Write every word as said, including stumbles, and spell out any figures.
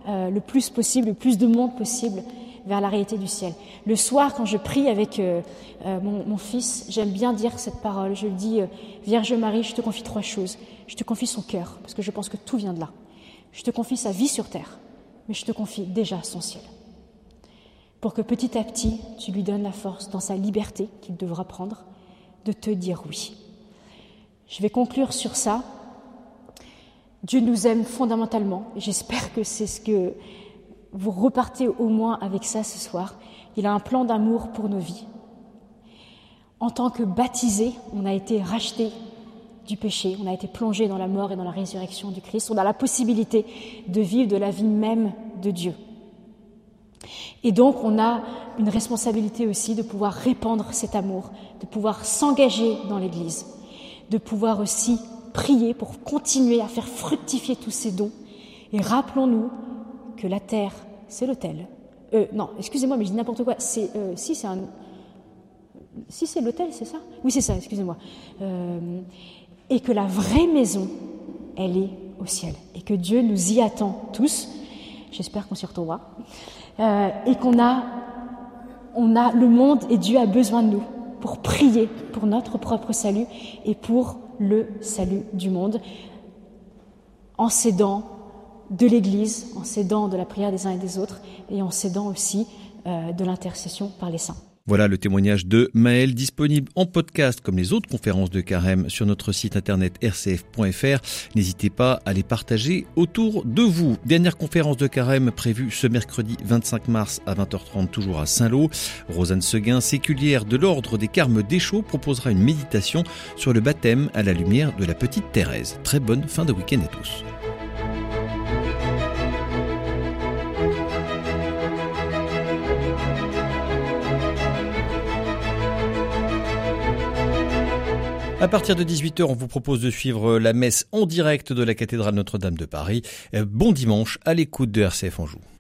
euh, le plus possible, le plus de monde possible vers la réalité du ciel. Le soir, quand je prie avec euh, euh, mon, mon fils, j'aime bien dire cette parole. Je lui dis euh, « Vierge Marie, je te confie trois choses. Je te confie son cœur, parce que je pense que tout vient de là. Je te confie sa vie sur terre, mais je te confie déjà son ciel. Pour que petit à petit, tu lui donnes la force, dans sa liberté qu'il devra prendre, de te dire oui. » Je vais conclure sur ça. Dieu nous aime fondamentalement. Et j'espère que c'est ce que vous repartez au moins avec ça ce soir. Il a un plan d'amour pour nos vies. En tant que baptisés, on a été rachetés du péché, on a été plongés dans la mort et dans la résurrection du Christ. On a la possibilité de vivre de la vie même de Dieu. Et donc, on a une responsabilité aussi de pouvoir répandre cet amour, de pouvoir s'engager dans l'Église, de pouvoir aussi prier pour continuer à faire fructifier tous ces dons. Et rappelons-nous que la terre, c'est l'autel. Euh, non, excusez-moi, mais je dis n'importe quoi. C'est, euh, si, c'est un... Si, c'est l'autel, c'est ça ? Oui, c'est ça, excusez-moi. Euh, et que la vraie maison, elle est au ciel. Et que Dieu nous y attend tous. J'espère qu'on s'y retrouvera. Euh, et qu'on a, on a le monde et Dieu a besoin de nous pour prier pour notre propre salut et pour le salut du monde, en s'aidant de l'Église, en s'aidant de la prière des uns et des autres et en s'aidant aussi euh, de l'intercession par les saints. Voilà le témoignage de Maëlle, disponible en podcast comme les autres conférences de Carême sur notre site internet r c f point f r. N'hésitez pas à les partager autour de vous. Dernière conférence de Carême prévue ce mercredi vingt-cinq mars à vingt heures trente, toujours à Saint-Lô. Rosanne Seguin, séculière de l'ordre des Carmes d'Échaud, proposera une méditation sur le baptême à la lumière de la petite Thérèse. Très bonne fin de week-end à tous. À partir de dix-huit heures, on vous propose de suivre la messe en direct de la cathédrale Notre-Dame de Paris. Bon dimanche à l'écoute de R C F Anjou.